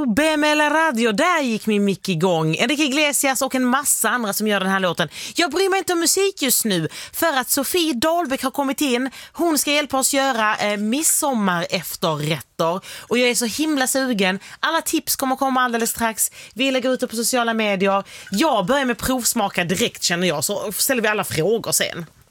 BML Radio, där gick min mick igång. Enrique Iglesias och en massa andra som gör den här låten. Jag bryr mig inte om musik just nu för att Sofie Dahlbeck har kommit in. Hon ska hjälpa oss göra midsommar efterrätter. Och jag är så himla sugen. Alla tips kommer komma alldeles strax. Vi lägger ut det på sociala medier. Jag börjar med provsmaka direkt, känner jag. Så ställer vi alla frågor sen.